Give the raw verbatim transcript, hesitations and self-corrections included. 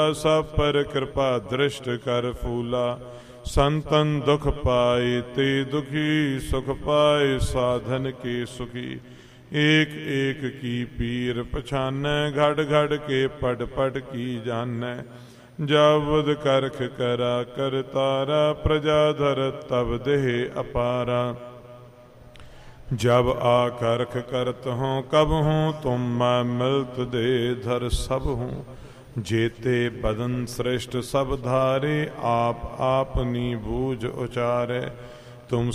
सब पर कृपा दृष्ट कर फूला। संतन दुख पाए ते दुखी, सुख पाए साधन के सुखी। एक एक की पीर पछानै, घड़ घड़ के पट पट की जानै। जावद करख करा कर तारा, प्रजा धर तब देह अपारा। जब आकर्ख करत हों कब हों, तुम मैं मिलत दे धर सब हूँ। जेते बदन श्रेष्ठ सब धारे, आप आपनी बूझ उचारे। तुम